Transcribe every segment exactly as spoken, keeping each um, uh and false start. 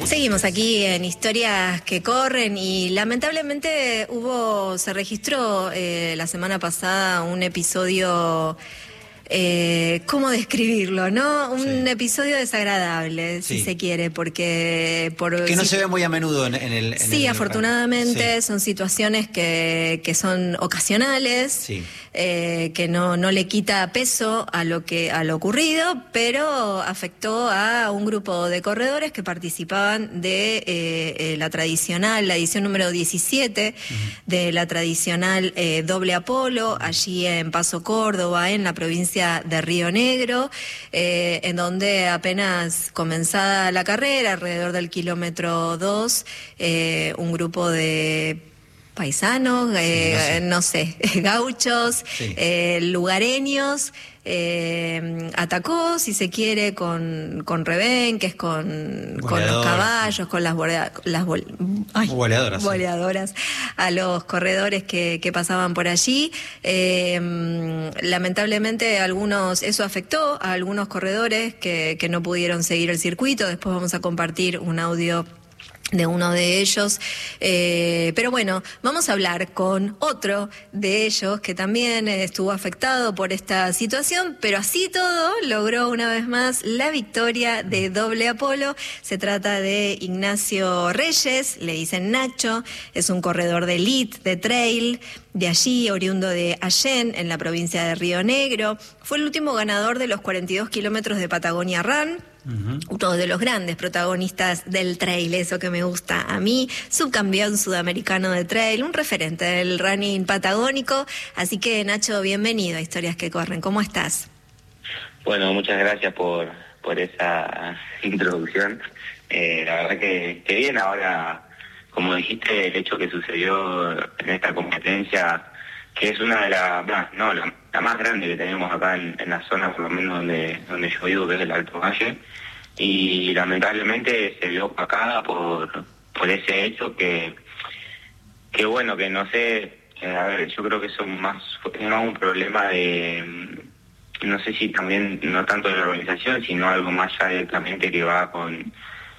Seguimos aquí en Historias que Corren y lamentablemente hubo, se registró eh, la semana pasada un episodio, eh, ¿cómo describirlo, no? Un sí. episodio desagradable, sí. si se quiere, porque... Por, que no si, se ve muy a menudo en, en el... En sí, el, afortunadamente sí. son situaciones que, que son ocasionales, sí. eh, que no, no le quita peso a lo que a lo ocurrido, pero afectó a un grupo de corredores que participaban de eh, la tradicional, la edición número diecisiete uh-huh. de la tradicional eh, doble Apolo, allí en Paso Córdoba, en la provincia de Río Negro, eh, en donde apenas comenzada la carrera, alrededor del kilómetro dos, eh, un grupo de paisanos, eh, sí, no, sé. no sé, gauchos, sí. eh, lugareños, eh, atacó, si se quiere, con, con rebenques, con, con los caballos, con las, bolea, las bol, ay, boleadoras, boleadoras sí. a los corredores que, que pasaban por allí. Eh, lamentablemente algunos, eso afectó a algunos corredores que, que no pudieron seguir el circuito. Después vamos a compartir un audio de uno de ellos, eh, pero bueno, vamos a hablar con otro de ellos que también estuvo afectado por esta situación, pero así todo logró una vez más la victoria de doble Apolo. Se trata de Ignacio Reyes, le dicen Nacho, es un corredor de elite, de trail, de allí, oriundo de Allén, en la provincia de Río Negro. Fue el último ganador de los cuarenta y dos kilómetros de Patagonia Run, uh-huh. uno de los grandes protagonistas del trail, eso que me gusta a mí, subcampeón sudamericano de trail, un referente del running patagónico. Así que, Nacho, bienvenido a Historias que Corren. ¿Cómo estás? Bueno, muchas gracias por, por esa introducción. Eh, la verdad que, que bien, ahora... Como dijiste, el hecho que sucedió en esta competencia, que es una de las, no, la, la más grande que tenemos acá en, en la zona, por lo menos donde donde yo vivo, que es el Alto Valle, y lamentablemente se vio opacada por por ese hecho que, que bueno, que no sé, eh, a ver, yo creo que eso más es más un problema de, no sé si también, no tanto de la organización, sino algo más ya directamente que va con...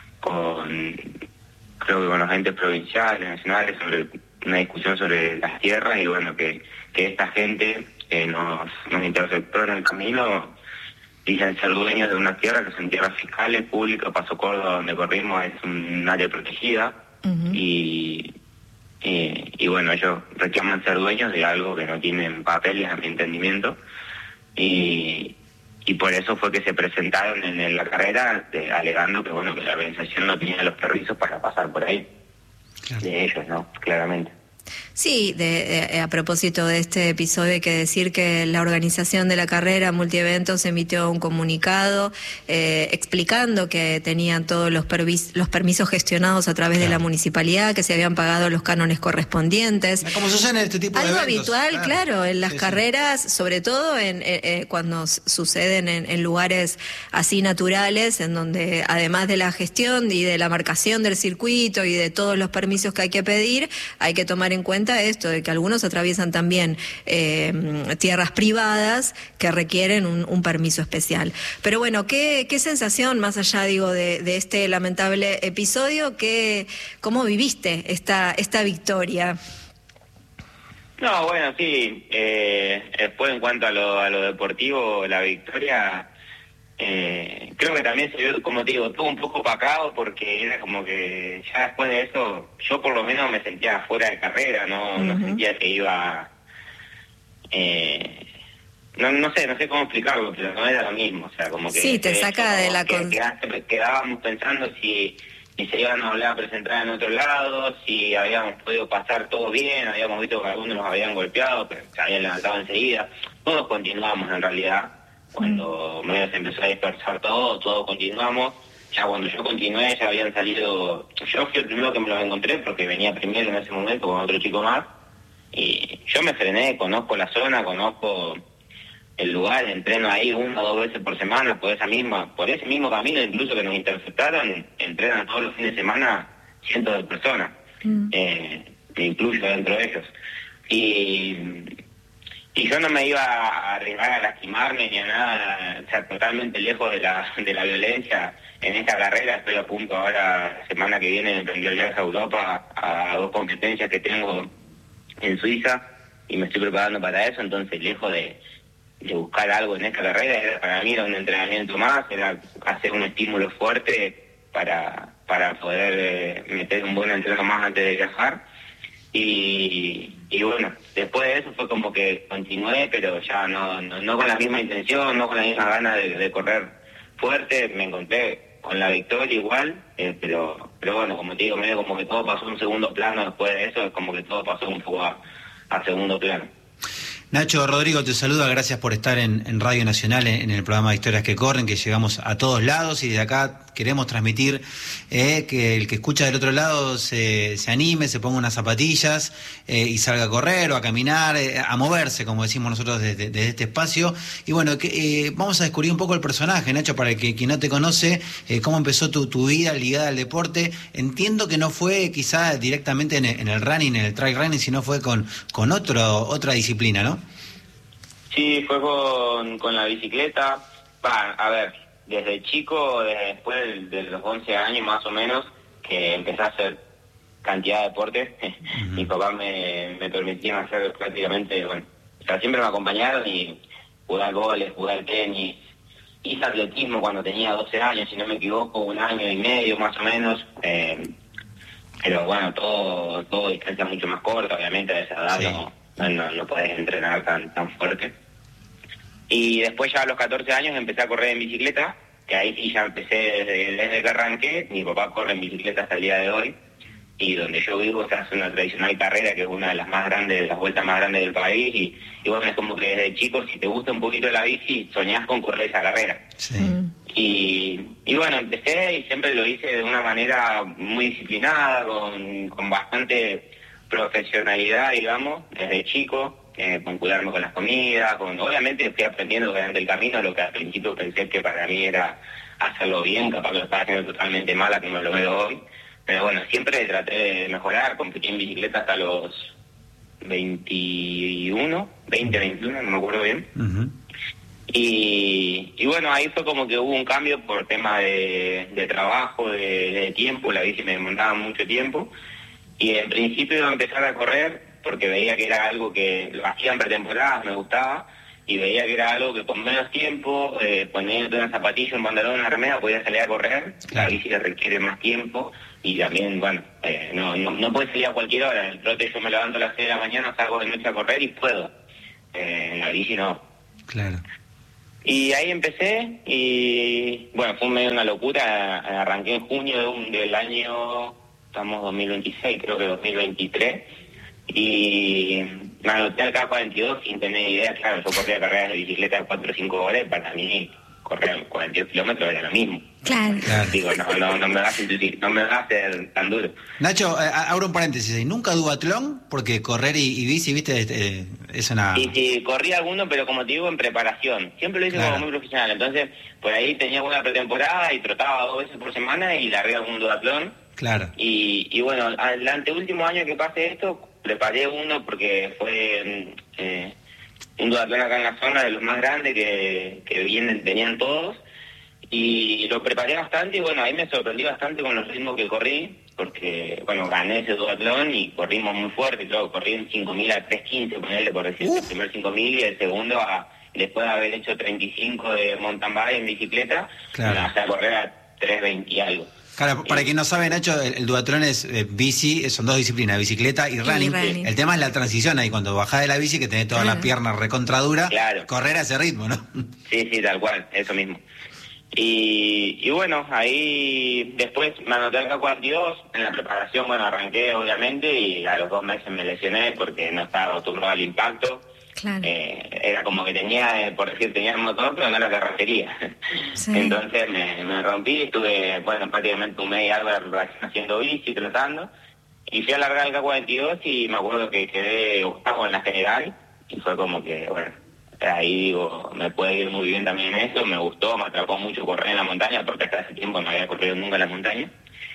con creo que con los entes provinciales, nacionales, sobre una discusión sobre las tierras, y bueno, que, que esta gente eh, nos, nos interceptó en el camino, dicen ser dueños de una tierra que son tierras fiscales, públicas. Paso Córdoba, donde corrimos, es un área protegida, uh-huh. y, y, y bueno, ellos reclaman ser dueños de algo que no tienen papeles, a mi entendimiento, y... Y por eso fue que se presentaron en la carrera de, alegando que bueno que la organización no tenía los permisos para pasar por ahí. Claro. De ellos, ¿no? Claramente. Sí, de, de, a propósito de este episodio hay que decir que la organización de la carrera Multieventos emitió un comunicado eh, explicando que tenían todos los, pervis, los permisos gestionados a través claro. de la municipalidad, que se habían pagado los cánones correspondientes. Como sucede en este tipo de Algo eventos. habitual, claro, claro en las sí, carreras, sí. sobre todo en, eh, eh, cuando suceden en, en lugares así naturales, en donde además de la gestión y de la marcación del circuito y de todos los permisos que hay que pedir, hay que tomar en cuenta esto de que algunos atraviesan también eh, tierras privadas que requieren un, un permiso especial. Pero bueno, ¿qué, qué sensación, más allá digo de, de este lamentable episodio, que, cómo viviste esta, esta victoria? No, bueno, sí, eh, después en cuanto a lo, a lo deportivo, la victoria... Eh, creo que también se vio, como te digo, todo un poco opacado, porque era como que ya después de eso, yo por lo menos me sentía fuera de carrera, no, uh-huh. no sentía que iba, eh, no, no sé, no sé cómo explicarlo, pero no era lo mismo, o sea, como que... Sí, te saca de la... Que, que, quedábamos pensando si, si se iban a volver a presentar en otro lado, si habíamos podido pasar todo bien, habíamos visto que algunos nos habían golpeado, pero se habían levantado enseguida, todos continuamos en realidad. Cuando medio se empezó a dispersar todo, todos continuamos. Ya cuando yo continué ya habían salido... Yo fui el primero que me los encontré porque venía primero en ese momento con otro chico más. Y yo me frené, conozco la zona, conozco el lugar, entreno ahí una o dos veces por semana por esa misma, por ese mismo camino, incluso que nos interceptaron, entrenan todos los fines de semana cientos de personas. Mm. Eh, me incluyo dentro de ellos. Y... Y yo no me iba a arriesgar a lastimarme ni a nada, o sea, totalmente lejos de la de la violencia en esta carrera. Estoy a punto ahora, la semana que viene, de emprender el viaje a Europa, a dos competencias que tengo en Suiza, y me estoy preparando para eso. Entonces, lejos de, de buscar algo en esta carrera, era, para mí era un entrenamiento más, era hacer un estímulo fuerte para, para poder eh, meter un buen entreno más antes de viajar. Y, y bueno, después de eso fue como que continué, pero ya no, no, no con la misma intención, no con la misma ganas de, de correr fuerte. Me encontré con la victoria igual, eh, pero pero bueno, como te digo, medio como que todo pasó a un segundo plano después de eso, es como que todo pasó un poco a, a segundo plano. Nacho, Rodrigo te saluda, gracias por estar en, en Radio Nacional, en, en el programa de Historias que Corren, que llegamos a todos lados, y de acá queremos transmitir eh, que el que escucha del otro lado se, se anime, se ponga unas zapatillas eh, y salga a correr o a caminar, eh, a moverse, como decimos nosotros desde, desde este espacio. Y bueno, que, eh, vamos a descubrir un poco el personaje, Nacho, para el que quien no te conoce, eh, cómo empezó tu, tu vida ligada al deporte. Entiendo que no fue quizá directamente en el, en el running, en el trail running, sino fue con, con otro, otra disciplina, ¿no? Sí, fue con, con la bicicleta. Va, a ver, desde chico, después de, de los once años más o menos, que empecé a hacer cantidad de deportes. Uh-huh. Mi papá me, me permitía hacer prácticamente, bueno, o sea, siempre me acompañaron y jugué al goles, jugué al tenis. Hice atletismo cuando tenía doce años, si no me equivoco, un año y medio más o menos. Eh, pero bueno, todo todo distancia mucho más corta, obviamente a esa edad. Sí. no, no, no podés entrenar tan, tan fuerte. Y después ya a los catorce años empecé a correr en bicicleta, que ahí sí ya empecé desde, desde que arranqué. Mi papá corre en bicicleta hasta el día de hoy, y donde yo vivo se hace una tradicional carrera que es una de las más grandes, de las vueltas más grandes del país, y, y bueno, es como que desde chico, si te gusta un poquito la bici, soñás con correr esa carrera. Sí. Y, y bueno, empecé y siempre lo hice de una manera muy disciplinada, con, con bastante profesionalidad, digamos, desde chico. Eh, con cuidarme con las comidas, con obviamente fui aprendiendo durante el camino lo que al principio pensé que para mí era hacerlo bien, capaz que lo estaba haciendo totalmente mal a como lo veo hoy, pero bueno, siempre traté de mejorar. Competí en bicicleta hasta los veintiuno, veinte, veintiuno, no me acuerdo bien. Uh-huh. y, y bueno, ahí fue como que hubo un cambio por tema de, de trabajo, de, de tiempo. La bici me demandaba mucho tiempo, y en principio iba a empezar a correr porque veía que era algo que lo hacía en pretemporadas, me gustaba, y veía que era algo que con menos tiempo, eh, poniendo una zapatilla, un pantalón, una remera, podía salir a correr. Claro. La bici requiere más tiempo, y también, bueno, eh, no, no, no puede salir a cualquier hora. En el trote yo me levanto a las seis de la mañana, salgo de noche a correr y puedo. Eh, en la bici no. Claro. Y ahí empecé, y bueno, fue medio una locura. Arranqué en junio de un, del año, estamos dos mil veintiséis, creo que dos mil veintitrés, y me anoté al K cuarenta y dos sin tener idea. Claro, yo corría carreras de bicicleta de cuatro o cinco horas, para mí correr cuarenta y dos kilómetros era lo mismo. Claro. Claro. Digo, no, no, no me va a hacer, no me va a hacer tan duro. Nacho, eh, abro un paréntesis, ¿nunca duatlón? Porque correr y, y bici, viste, eh, es una... Sí, sí, corrí alguno, pero como te digo, en preparación. Siempre lo hice claro. como muy profesional. Entonces, por ahí tenía una pretemporada y trotaba dos veces por semana y largué algún duatlón. Claro. Y, y bueno, al anteúltimo año que pasé esto, preparé uno porque fue eh, un duatlón acá en la zona, de los más grandes que, que vienen, tenían todos, y lo preparé bastante, y bueno, ahí me sorprendí bastante con los ritmos que corrí, porque bueno, gané ese duatlón y corrimos muy fuerte, y luego corrí en cinco mil a tres quince, ponerle por decir, uh. el primer cinco mil, y el segundo a, después de haber hecho treinta y cinco de mountain bike en bicicleta, claro. hasta correr a tres veinte y algo. Claro, para quien no sabe, Nacho, el, el duatlón es eh, bici, son dos disciplinas, bicicleta y running. y running. El tema es la transición ahí, cuando bajás de la bici, que tenés todas claro. las piernas recontraduras, claro. correr a ese ritmo, ¿no? Sí, sí, tal cual, eso mismo. Y, y bueno, ahí después me anoté al K cuarenta y dos, en la preparación, bueno, arranqué obviamente, y a los dos meses me lesioné porque no estaba acostumbrado al impacto. Claro. Eh, era como que tenía, eh, por decir, tenía el motor, pero no la carrocería. Sí. Entonces me, me rompí, estuve, bueno, prácticamente un mes y algo haciendo bici, trotando, y fui a largar el K cuarenta y dos, y me acuerdo que quedé octavo en la general, y fue como que, bueno, ahí digo, me puede ir muy bien también en eso. Me gustó, me atrapó mucho correr en la montaña, porque hasta hace tiempo no había corrido nunca en la montaña.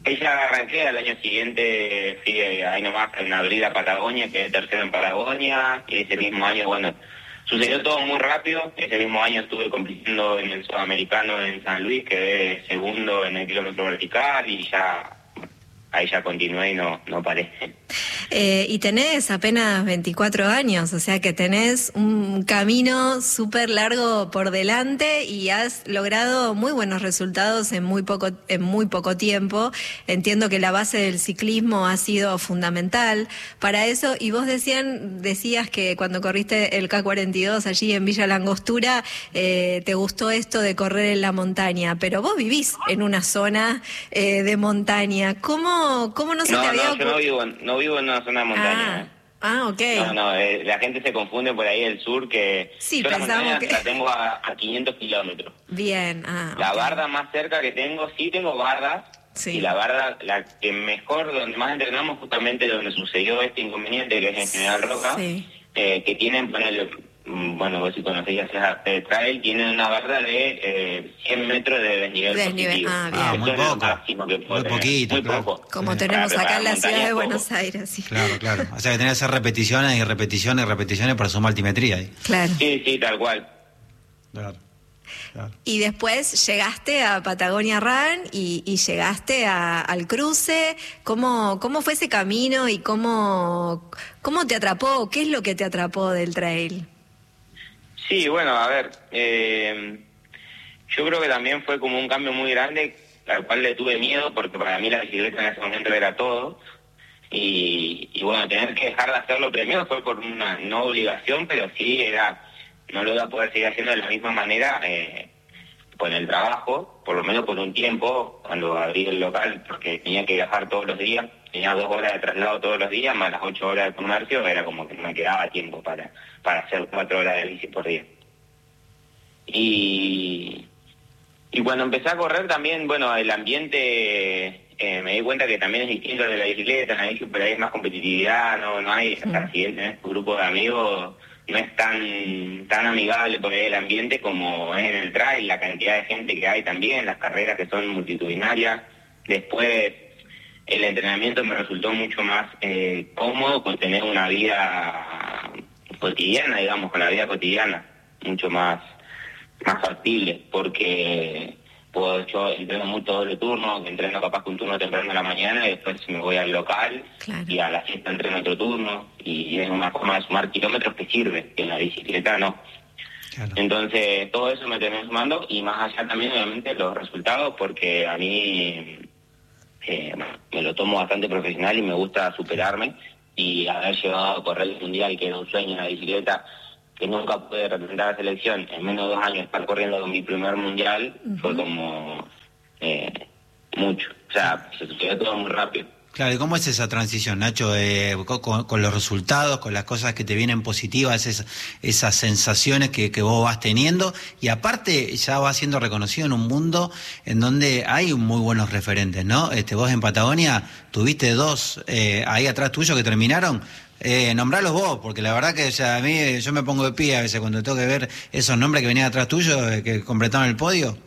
Ella arranqué al año siguiente, fui ahí nomás en abril a Patagonia, quedé tercero en Patagonia, y ese mismo año, bueno, sucedió todo muy rápido. Ese mismo año estuve compitiendo en el Sudamericano en San Luis, quedé segundo en el kilómetro vertical y ya ahí ya continué y no, no paré. Eh, y tenés apenas veinticuatro años, o sea que tenés un camino súper largo por delante y has logrado muy buenos resultados en muy poco en muy poco tiempo. Entiendo que la base del ciclismo ha sido fundamental para eso, y vos decían, decías que cuando corriste el K cuarenta y dos allí en Villa Langostura, eh, te gustó esto de correr en la montaña, pero vos vivís en una zona eh, de montaña. ¿Cómo, cómo no se no, te había ocurrido? No, yo no vivo, no vivo en una zona de montaña. Ah, ¿eh? ah, ok. No, no, eh, la gente se confunde por ahí del sur que sí, yo la montaña que... la tengo a, a quinientos kilómetros. Bien, ah, La okay. barda más cerca que tengo, sí tengo bardas, sí. Y la barda, la que mejor, donde más entrenamos, justamente donde sucedió este inconveniente, que es en General Roca, sí. eh, que tienen, ponerle, bueno, vos si conocéis el trail, tienen una barda de eh, cien metros de desnivel, desnivel positivo. Ah, bien. Ah, muy Eso poco, es lo que muy poquito, muy claro. poco. Como sí. tenemos para, acá en la ciudad de poco. Buenos Aires, sí. Claro, claro. O sea que tenés que hacer repeticiones y repeticiones y repeticiones para sumar altimetría ahí. Claro. Sí, sí, tal cual. Claro. Claro. Y después llegaste a Patagonia Run y, y llegaste a, al cruce. ¿Cómo, cómo fue ese camino y cómo, cómo te atrapó? ¿Qué es lo que te atrapó del trail? Sí, bueno, a ver, eh, yo creo que también fue como un cambio muy grande, al cual le tuve miedo, porque para mí la bicicleta en ese momento era todo. Y, y bueno, tener que dejar de hacerlo primero fue por una no obligación, pero sí era... no lo iba a poder seguir haciendo de la misma manera eh, con el trabajo, por lo menos por un tiempo, cuando abrí el local, porque tenía que viajar todos los días, tenía dos horas de traslado todos los días, más las ocho horas de comercio, era como que no me quedaba tiempo para, para hacer cuatro horas de bici por día. Y, y cuando empecé a correr también, bueno, el ambiente... Eh, me di cuenta que también es distinto de la bicicleta, en la bici por ahí es más competitividad, no, no hay, hasta si tenés tu grupo de amigos... no es tan tan amigable por ahí el ambiente como es en el trail, la cantidad de gente que hay también, las carreras que son multitudinarias. Después el entrenamiento me resultó mucho más eh, cómodo con tener una vida cotidiana, digamos, con la vida cotidiana, mucho más, más factible, porque puedo, yo entreno mucho doble turno, que entreno capaz que un turno temprano en la mañana y después me voy al local, claro. Y a la fiesta entreno otro turno, y es una forma de sumar kilómetros que sirve, que en la bicicleta no. Claro. Entonces todo eso me terminó sumando, y más allá también obviamente los resultados, porque a mí eh, me lo tomo bastante profesional y me gusta superarme, y haber llegado a correr el mundial, que era un sueño en la bicicleta, que nunca pude representar a la selección, en menos de dos años estar corriendo con mi primer mundial, uh-huh. Fue como eh, mucho. O sea, se sucedió todo muy rápido. Claro, ¿y cómo es esa transición, Nacho? Eh, con, con los resultados, con las cosas que te vienen positivas, esas, esas sensaciones que, que vos vas teniendo, y aparte ya vas siendo reconocido en un mundo en donde hay muy buenos referentes, ¿no? Este, vos en Patagonia tuviste dos eh, ahí atrás tuyo que terminaron. Eh, nombralos vos, porque la verdad que o sea, a mí yo me pongo de pie a veces cuando tengo que ver esos nombres que venían atrás tuyo, eh, que completaron el podio.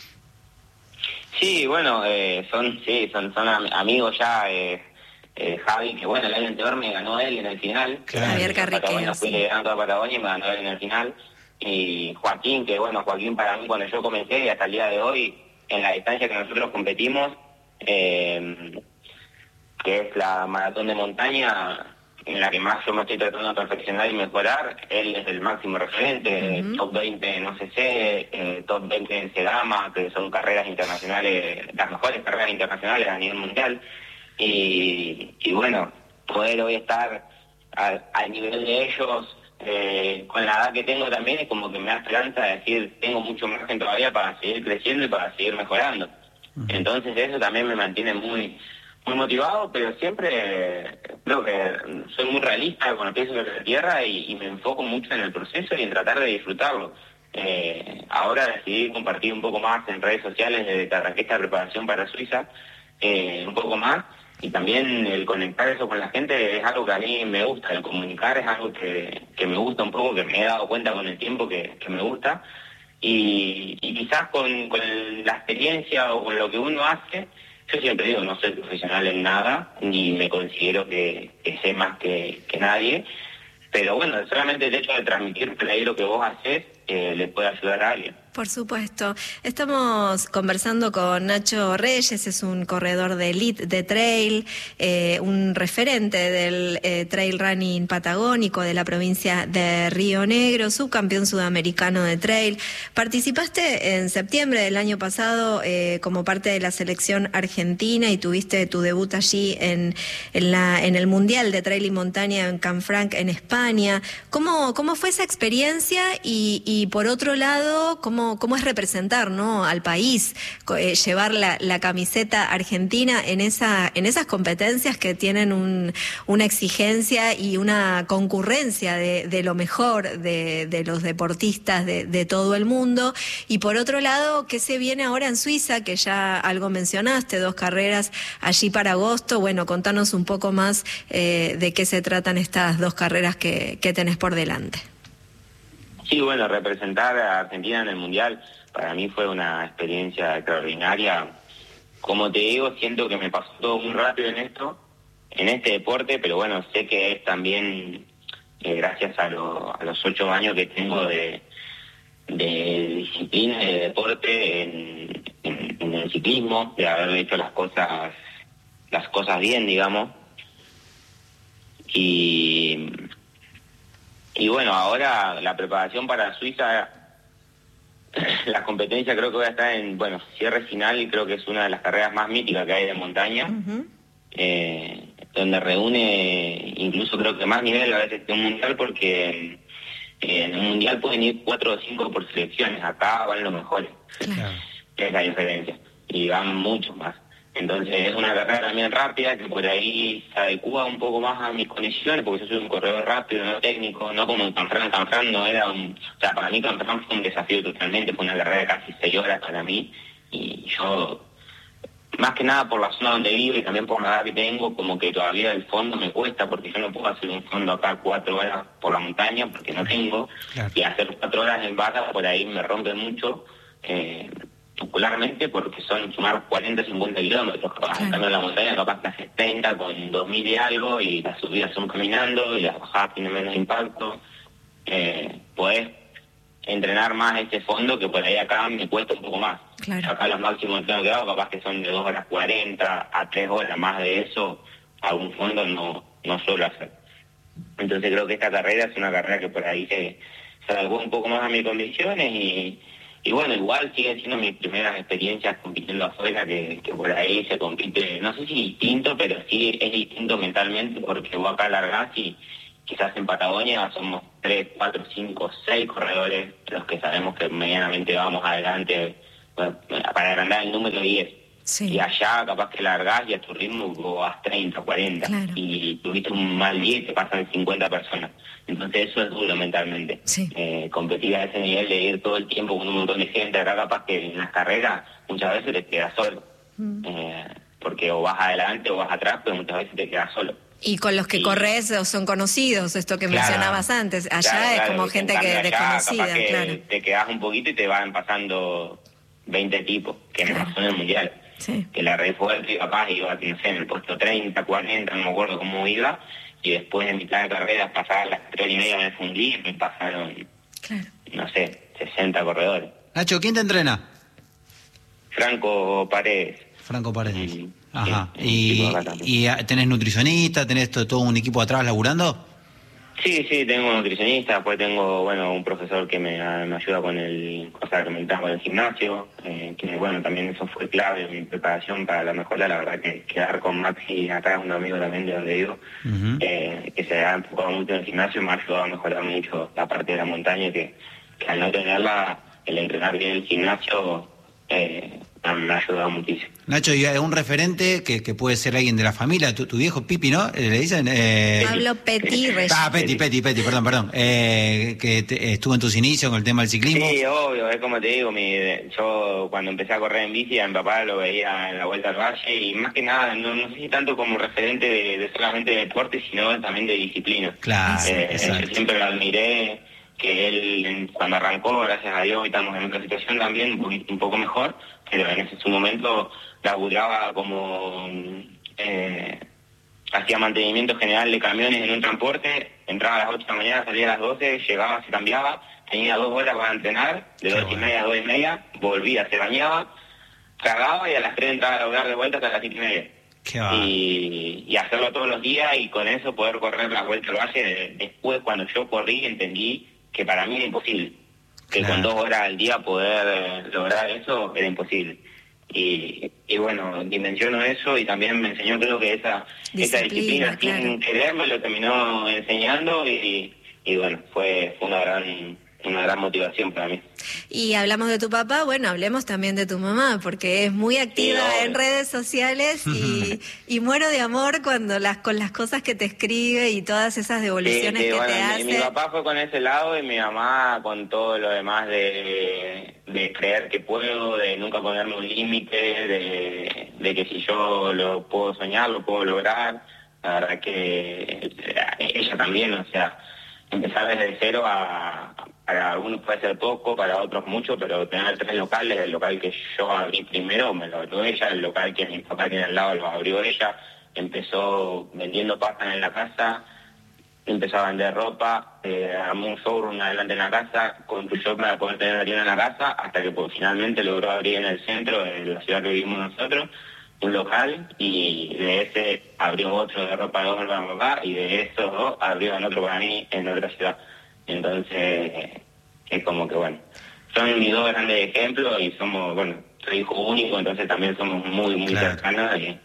Sí, bueno, eh, son sí son son am- amigos ya, eh, eh, Javi, que bueno, el año anterior me ganó él en el final. Claro. Javier Carriqueo, fui sí. liderando a Patagonia y me ganó él en el final. Y Joaquín, que bueno, Joaquín para mí cuando yo comencé y hasta el día de hoy, en la distancia que nosotros competimos, eh, que es la maratón de montaña, en la que más yo me estoy tratando de perfeccionar y mejorar, él es el máximo referente, uh-huh. Top veinte en O C C, eh, top veinte en Sedama, que son carreras internacionales, las mejores carreras internacionales a nivel mundial, y, y bueno, poder hoy estar al, al nivel de ellos, eh, con la edad que tengo también, es como que me da esperanza de decir, tengo mucho margen todavía para seguir creciendo y para seguir mejorando. Uh-huh. Entonces eso también me mantiene muy... muy motivado, pero siempre eh, creo que soy muy realista con el pies sobre la tierra y, y me enfoco mucho en el proceso y en tratar de disfrutarlo. Eh, ahora decidí compartir un poco más en redes sociales desde que arranqué esta preparación para Suiza, eh, un poco más, y también el conectar eso con la gente es algo que a mí me gusta, el comunicar es algo que, que me gusta un poco, que me he dado cuenta con el tiempo que, que me gusta, y, y quizás con, con el, la experiencia o con lo que uno hace, yo siempre digo, no soy profesional en nada, ni me considero que, que sé más que, que nadie, pero bueno, solamente el hecho de transmitir por ahí lo que vos haces eh, le puede ayudar a alguien. Por supuesto. Estamos conversando con Nacho Reyes, es un corredor de elite de trail, eh, un referente del eh, trail running patagónico de la provincia de Río Negro, subcampeón sudamericano de trail. Participaste en septiembre del año pasado eh, como parte de la selección argentina y tuviste tu debut allí en, en, la, en el Mundial de Trail y Montaña en Canfranc, en España. ¿Cómo, cómo fue esa experiencia? Y, y por otro lado, ¿cómo cómo es representar, ¿no?, al país, eh, llevar la, la camiseta argentina en esa en esas competencias que tienen un, una exigencia y una concurrencia de, de lo mejor de, de los deportistas de, de todo el mundo? Y por otro lado, ¿qué se viene ahora en Suiza? Que ya algo mencionaste, dos carreras allí para agosto. Bueno, contanos un poco más eh, de qué se tratan estas dos carreras que, que tenés por delante. Sí, bueno, representar a Argentina en el Mundial para mí fue una experiencia extraordinaria. Como te digo, siento que me pasó todo muy rápido en esto, en este deporte, pero bueno, sé que es también eh, gracias a, lo, a los ocho años que tengo de, de disciplina y de deporte en, en, en el ciclismo, de haber hecho las cosas, las cosas bien, digamos. Y... Y bueno, ahora la preparación para Suiza, la competencia creo que voy a estar en, bueno, cierre final, y creo que es una de las carreras más míticas que hay de montaña, uh-huh. eh, donde reúne incluso creo que más nivel a veces que un mundial, porque eh, en un mundial pueden ir cuatro o cinco por selecciones, acá van los mejores, claro. Es la diferencia, y van muchos más. Entonces es una carrera también rápida que por ahí se adecua un poco más a mis condiciones, porque yo soy un corredor rápido, no técnico, no como en Canfranc. Canfranc no era un... O sea, para mí Canfranc fue un desafío totalmente, fue una carrera de casi seis horas para mí, y yo, más que nada por la zona donde vivo y también por la edad que tengo, como que todavía el fondo me cuesta, porque yo no puedo hacer un fondo acá cuatro horas por la montaña, porque no tengo, claro. Y hacer cuatro horas en barra por ahí me rompe mucho, eh, popularmente, porque son sumar cuarenta, cincuenta kilómetros, capaz, claro. Estando en la montaña capaz que haces treinta con dos mil y algo, y las subidas son caminando, y las bajadas tienen menos impacto. Eh, podés entrenar más este fondo, que por ahí acá me cuesta un poco más. Claro. Acá los máximos que he dado capaz que son de dos horas cuarenta a tres horas, más de eso, algún fondo no, no suelo hacer. Entonces creo que esta carrera es una carrera que por ahí se, se adaptó un poco más a mis condiciones, y Y bueno, igual siguen siendo mis primeras experiencias compitiendo afuera, que, que por ahí se compite, no sé si distinto, pero sí es distinto mentalmente, porque vos acá largás y quizás en Patagonia somos tres, cuatro, cinco, seis corredores los que sabemos que medianamente vamos adelante, bueno, para agrandar el número diez. Sí. Y allá capaz que largás y a tu ritmo vos vas treinta, cuarenta, claro. Y tuviste un mal día y te pasan cincuenta personas. Entonces eso es duro mentalmente. Sí. Eh, competir a ese nivel de ir todo el tiempo con un montón de gente, acá capaz que en las carreras muchas veces te quedas solo. Mm. Eh, porque o vas adelante o vas atrás, pero muchas veces te quedas solo. Y con los que y... corres son conocidos, esto que claro. mencionabas antes. Allá claro, es claro, como gente que allá, desconocida, capaz que claro. Te quedas un poquito y te van pasando veinte tipos, que claro. me pasó en el Mundial. Sí. Que la red fuerte, capaz iba, no sé, en el puesto treinta, cuarenta, no me acuerdo cómo iba, y después en mitad de carrera pasaba las tres y media me fundí y me pasaron, claro. no sé, sesenta corredores. Nacho, ¿quién te entrena? Franco Paredes. Franco Paredes. Y, Ajá. Sí, ¿Y, ¿Y tenés nutricionista? ¿Tenés todo, todo un equipo atrás laburando? Sí, sí, tengo un nutricionista, después tengo, bueno, un profesor que me, me ayuda con el, o sea, que me entra con el gimnasio, eh, que bueno, también eso fue clave en mi preparación para la mejora, la verdad que quedar con Maxi acá es un amigo también de donde vivo, uh-huh. eh, que se ha enfocado mucho en el gimnasio, me ha ayudado a mejorar mucho la parte de la montaña, que, que al no tenerla, el entrenar bien el gimnasio, eh, me ha ayudado muchísimo. Nacho, y un referente que, que puede ser alguien de la familia, tu, tu viejo Pipi, ¿no? Le dicen... Eh... Pablo Petit Reyes. Ah, Petit, Petit, Petit, perdón, perdón. Eh, que te, estuvo en tus inicios con el tema del ciclismo. Sí, obvio, es como te digo, mi, yo cuando empecé a correr en bici, a mi papá lo veía en la Vuelta al Valle, y más que nada, no, no sé si tanto como referente de, de solamente de deporte, sino también de disciplina. Claro, eh, yo siempre lo admiré, que él cuando arrancó, gracias a Dios, estamos en otra situación también, un, poquito, un poco mejor, pero en ese su momento laburaba como... Eh, hacía mantenimiento general de camiones en un transporte, entraba a las ocho de la mañana, salía a las doce, llegaba, se cambiaba, tenía dos horas para entrenar, de dos y media a dos y media, volvía, se bañaba, cagaba y a las tres entraba a laburar de vuelta hasta las siete y media. Y, y hacerlo todos los días y con eso poder correr la vuelta al valle. Después, cuando yo corrí, entendí que para mí era imposible, que claro. con dos horas al día poder eh, lograr eso era imposible. Y, y bueno, dimensiono eso y también me enseñó, creo que esa disciplina, esa disciplina claro. sin querer me lo terminó enseñando y, y bueno, fue, fue una gran una gran motivación para mí. Y hablamos de tu papá, bueno, hablemos también de tu mamá, porque es muy activa sí, en redes sociales y, y muero de amor cuando las con las cosas que te escribe y todas esas devoluciones sí, sí, que bueno, te mi, hace. Mi papá fue con ese lado y mi mamá con todo lo demás de, de creer que puedo, de nunca ponerme un límite, de, de que si yo lo puedo soñar, lo puedo lograr. La verdad que ella también, o sea, empezar desde cero a... Para algunos puede ser poco, para otros mucho, pero tener tres locales, el local que yo abrí primero me lo abrió ella, el local que mi papá tiene al lado lo abrió ella, empezó vendiendo pastas en la casa, empezó a vender ropa, eh, armó un showroom adelante en la casa, construyó para poder tener la tienda en la casa, hasta que pues, finalmente logró abrir en el centro, en la ciudad que vivimos nosotros, un local, y de ese abrió otro de ropa de hombre para mi papá, y de esos dos abrió en otro para mí en otra ciudad. Entonces, es como que, bueno, son mis dos grandes ejemplos y somos, bueno, soy hijo único, entonces también somos muy, muy claro. cercanos y,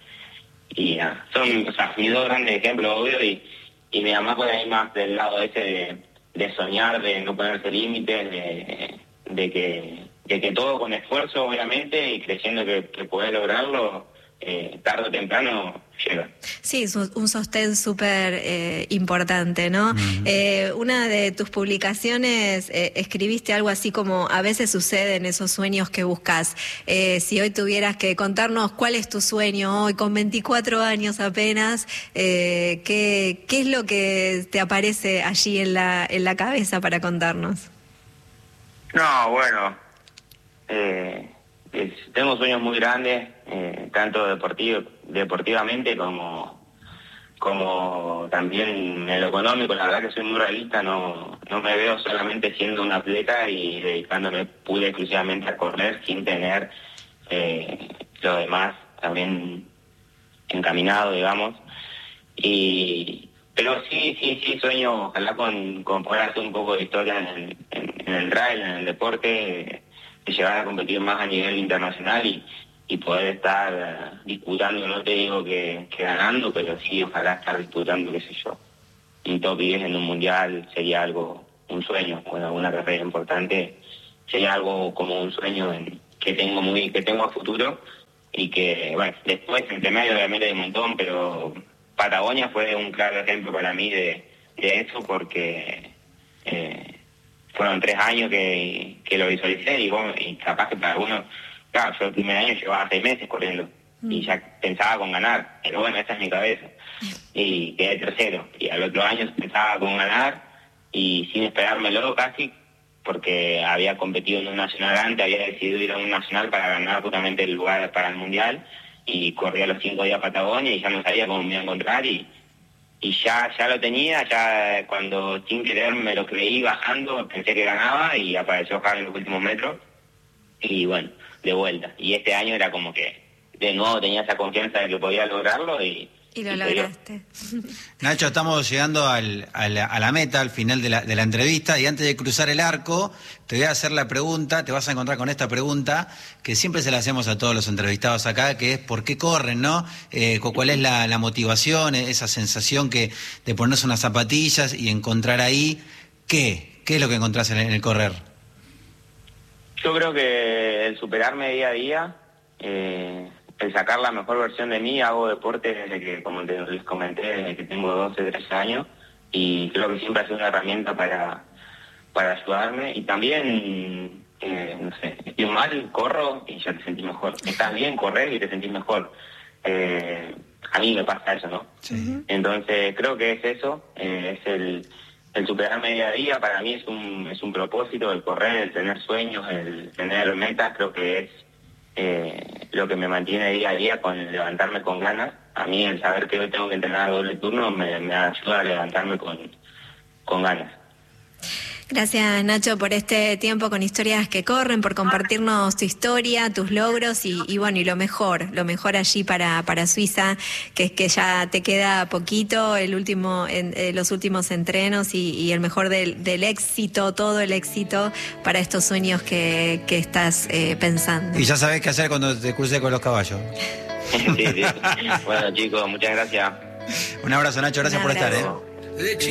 y ya, son, o sea, mis dos grandes ejemplos, obvio, y, y mi mamá por ahí más del lado ese de, de soñar, de no ponerse límites, de, de, que, de que todo con esfuerzo, obviamente, y creyendo que, que podés lograrlo, eh, tarde o temprano llega. Sí, es un sostén súper eh, importante, ¿no? Uh-huh. Eh, una de tus publicaciones eh, escribiste algo así como a veces suceden esos sueños que buscas. Eh, si hoy tuvieras que contarnos cuál es tu sueño hoy, con veinticuatro años apenas, eh, ¿qué, qué es lo que te aparece allí en la, en la cabeza para contarnos? No, bueno, eh, tengo sueños muy grandes, eh, tanto deportivo, deportivamente como, como también en lo económico. La verdad que soy muy realista, no, no me veo solamente siendo un atleta y dedicándome pura y exclusivamente a correr sin tener eh, lo demás también encaminado, digamos. Y pero sí, sí, sí sueño, ojalá con, con poder hacer un poco de historia en el, en, en el trail, en el deporte, de llegar a competir más a nivel internacional y, y poder estar uh, disputando, no te digo que, que ganando, pero sí ojalá estar disputando, qué sé yo, un top diez en un mundial sería algo, un sueño, con alguna carrera importante, sería algo como un sueño en, que tengo muy, que tengo a futuro y que, bueno, después entre medio obviamente hay un montón, pero Patagonia fue un claro ejemplo para mí de, de eso porque eh, fueron tres años que, que lo visualicé y, bueno, y capaz que para algunos, claro, yo el primer año llevaba seis meses corriendo mm. y ya pensaba con ganar, pero bueno, esa es mi cabeza. Y quedé tercero. Y al otro año pensaba con ganar y sin esperármelo casi, porque había competido en un nacional antes, había decidido ir a un nacional para ganar justamente el lugar para el mundial y corría los cinco días a Patagonia y ya no sabía cómo me iba a encontrar y y ya ya lo tenía, ya cuando sin querer me lo creí bajando, pensé que ganaba y apareció Javi en los últimos metros y bueno, de vuelta. Y este año era como que de nuevo tenía esa confianza de que podía lograrlo y... Y lo lograste. Nacho, estamos llegando al, a, la, a la meta, al final de la, de la entrevista, y antes de cruzar el arco, te voy a hacer la pregunta, te vas a encontrar con esta pregunta, que siempre se la hacemos a todos los entrevistados acá, que es ¿por qué corren, no? Eh, ¿Cuál es la, la motivación, esa sensación que de ponerse unas zapatillas y encontrar ahí, ¿qué? ¿Qué es lo que encontrás en, en el correr? Yo creo que el superarme día a día... Eh... el sacar la mejor versión de mí. Hago deporte desde que, como te, les comenté, desde que tengo doce, trece años y creo que siempre ha sido una herramienta para, para ayudarme y también, eh, no sé, estoy mal, corro y ya te sentís mejor. Estás bien, correr y te sentís mejor. Eh, a mí me pasa eso, ¿no? Sí. Entonces creo que es eso, eh, es el, el superarme día a día para mí es un es un propósito, el correr, el tener sueños, el tener metas, creo que es eh, lo que me mantiene día a día con levantarme con ganas. A mí el saber que hoy tengo que entrenar doble turno me, me ayuda a levantarme con, con ganas. Gracias, Nacho, por este tiempo con Historias que Corren, por compartirnos tu historia, tus logros y, y bueno, y lo mejor, lo mejor allí para, para Suiza, que es que ya te queda poquito, el último, en, eh, los últimos entrenos y, y el mejor del, del éxito, todo el éxito para estos sueños que, que estás eh, pensando. Y ya sabes qué hacer cuando te cruces con los caballos. Sí, sí. Bueno, chicos, muchas gracias. Un abrazo, Nacho, gracias Un por abrazo. estar, ¿eh?